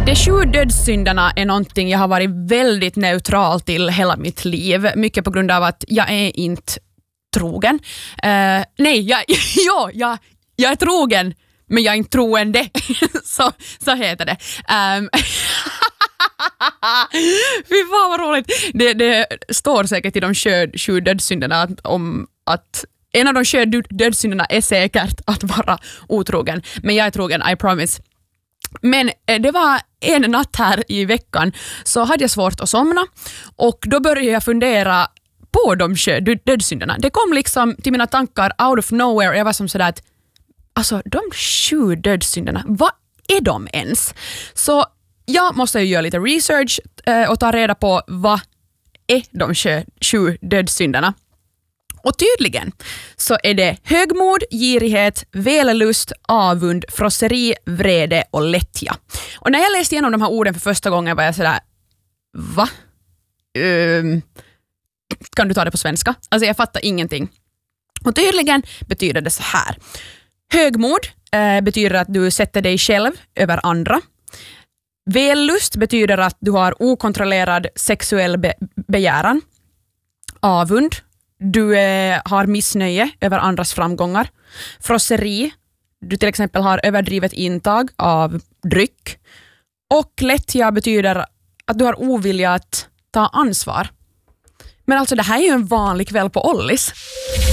De 7 dödssynderna är någonting jag har varit väldigt neutral till hela mitt liv. Mycket på grund av att jag är inte trogen. Jag är trogen, men jag är inte troende. så heter det. Fy fan vad roligt. Det står säkert i de 7 dödssynderna om att en av de 7 dödssynderna är säkert att vara otrogen. Men jag är trogen, I promise. Men det var en natt här i veckan så hade jag svårt att somna och då började jag fundera på de 7 dödssynderna. Det kom liksom till mina tankar out of nowhere och jag var som sådär att alltså de 7 dödssynderna, vad är de ens? Så jag måste ju göra lite research och ta reda på vad är de 7 dödssynderna. Och tydligen så är det högmod, girighet, välelust, avund, frosseri, vrede och lättja. Och när jag läste igenom de här orden för första gången var jag sådär, va? Kan du ta det på svenska? Alltså jag fattar ingenting. Och tydligen betyder det så här. Högmod betyder att du sätter dig själv över andra. Vällust betyder att du har okontrollerad sexuell begäran. Avund. Du har missnöje över andras framgångar. Frosseri. Du till exempel har överdrivet intag av dryck. Och lättja betyder att du har ovilja att ta ansvar. Men alltså det här är ju en vanlig kväll på Ollis.